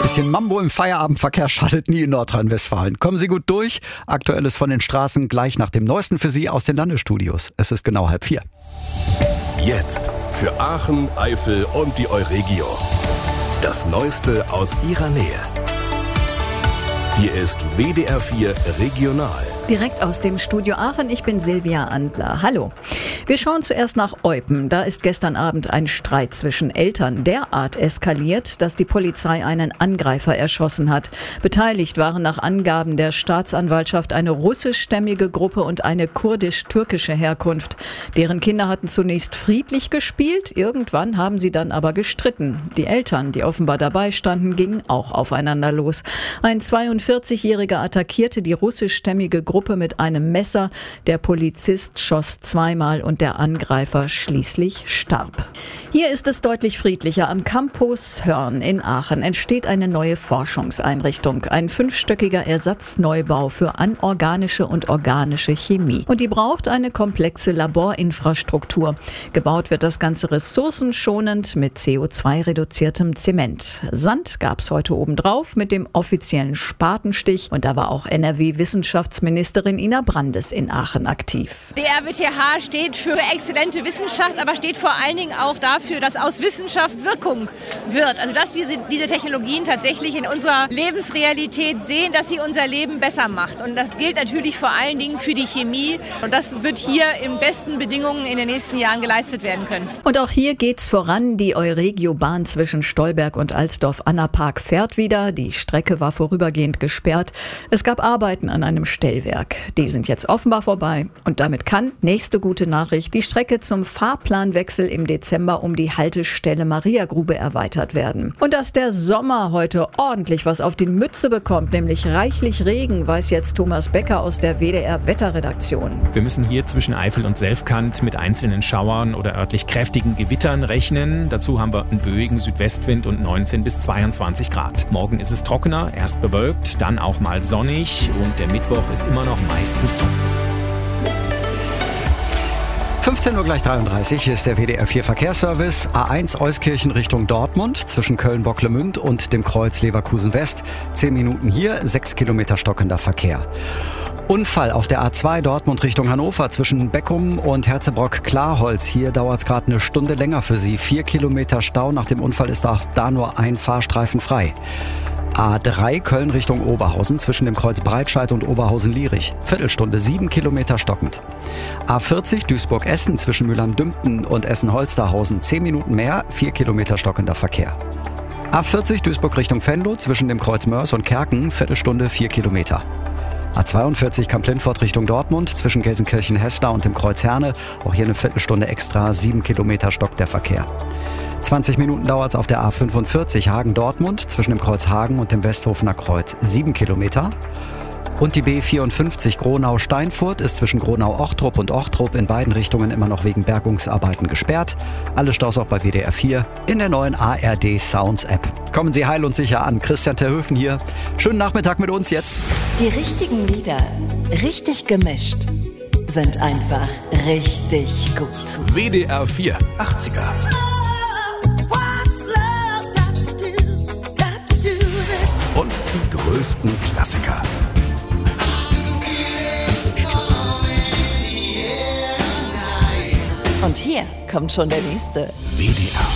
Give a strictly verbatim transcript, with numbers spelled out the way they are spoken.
Bisschen Mambo im Feierabendverkehr schadet nie in Nordrhein-Westfalen. Kommen Sie gut durch. Aktuelles von den Straßen gleich nach dem Neuesten für Sie aus den Landesstudios. Es ist genau halb vier. Jetzt für Aachen, Eifel und die Euregio. Das Neueste aus Ihrer Nähe. Hier ist W D R vier Regional. Direkt aus dem Studio Aachen, ich bin Silvia Andler. Hallo. Wir schauen zuerst nach Eupen. Da ist gestern Abend ein Streit zwischen Eltern derart eskaliert, dass die Polizei einen Angreifer erschossen hat. Beteiligt waren nach Angaben der Staatsanwaltschaft eine russischstämmige Gruppe und eine kurdisch-türkische Herkunft. Deren Kinder hatten zunächst friedlich gespielt, irgendwann haben sie dann aber gestritten. Die Eltern, die offenbar dabei standen, gingen auch aufeinander los. Ein zweiundvierzigjähriger attackierte die russischstämmige Gruppe mit einem Messer. Der Polizist schoss zweimal und der Angreifer schließlich starb. Hier ist es deutlich friedlicher. Am Campus Hörn in Aachen entsteht eine neue Forschungseinrichtung. Ein fünfstöckiger Ersatzneubau für anorganische und organische Chemie. Und die braucht eine komplexe Laborinfrastruktur. Gebaut wird das Ganze ressourcenschonend mit C O zwei reduziertem Zement. Sand gab es heute obendrauf mit dem offiziellen Spatenstich. Und da war auch N R W-Wissenschaftsministerin Ina Brandes in Aachen aktiv. Die R W T H steht für exzellente Wissenschaft, aber steht vor allen Dingen auch dafür, dass aus Wissenschaft Wirkung wird. Also dass wir diese Technologien tatsächlich in unserer Lebensrealität sehen, dass sie unser Leben besser macht. Und das gilt natürlich vor allen Dingen für die Chemie. Und das wird hier in besten Bedingungen in den nächsten Jahren geleistet werden können. Und auch hier geht's voran. Die Euregio-Bahn zwischen Stolberg und Alsdorf-Annapark fährt wieder. Die Strecke war vorübergehend gesperrt. Es gab Arbeiten an einem Stellwerk. Die sind jetzt offenbar vorbei. Und damit kann, nächste gute Nachricht, die Strecke zum Fahrplanwechsel im Dezember um die Haltestelle Mariagrube erweitert werden. Und dass der Sommer heute ordentlich was auf die Mütze bekommt, nämlich reichlich Regen, weiß jetzt Thomas Becker aus der W D R-Wetterredaktion. Wir müssen hier zwischen Eifel und Selfkant mit einzelnen Schauern oder örtlich kräftigen Gewittern rechnen. Dazu haben wir einen böigen Südwestwind und neunzehn bis zweiundzwanzig Grad. Morgen ist es trockener, erst bewölkt, dann auch mal sonnig und der Mittwoch ist immer noch meistens trocken. fünfzehn Uhr gleich dreiunddreißig, hier ist der W D R vier Verkehrsservice. A eins Euskirchen Richtung Dortmund zwischen Köln-Bocklemünd und dem Kreuz Leverkusen West. Zehn Minuten hier, sechs Kilometer stockender Verkehr. Unfall auf der A zwei Dortmund Richtung Hannover zwischen Beckum und Herzebrock-Klarholz. Hier dauert es gerade eine Stunde länger für Sie. Vier Kilometer Stau. Nach dem Unfall ist auch da nur ein Fahrstreifen frei. A drei Köln Richtung Oberhausen zwischen dem Kreuz Breitscheid und Oberhausen-Lierich. Viertelstunde, sieben Kilometer stockend. A vierzig Duisburg-Essen zwischen Mülheim-Dümpten und Essen-Holsterhausen. Zehn Minuten mehr, vier Kilometer stockender Verkehr. A vierzig Duisburg Richtung Venlo zwischen dem Kreuz Mörs und Kerken. Viertelstunde, vier Kilometer. A zweiundvierzig Kamp-Lintfort Richtung Dortmund zwischen Gelsenkirchen-Hessler und dem Kreuz Herne. Auch hier eine Viertelstunde extra, sieben Kilometer stockt der Verkehr. zwanzig Minuten dauert es auf der A fünfundvierzig Hagen-Dortmund zwischen dem Kreuz Hagen und dem Westhofener Kreuz. sieben Kilometer. Und die B vierundfünfzig Gronau-Steinfurt ist zwischen Gronau-Ochtrup und Ochtrup in beiden Richtungen immer noch wegen Bergungsarbeiten gesperrt. Alle Staus auch bei W D R vier in der neuen A R D Sounds App. Kommen Sie heil und sicher an. Christian Terhöfen hier. Schönen Nachmittag mit uns jetzt. Die richtigen Lieder, richtig gemischt, sind einfach richtig gut. W D R vier achtziger. Und die größten Klassiker. Und hier kommt schon der nächste. W D R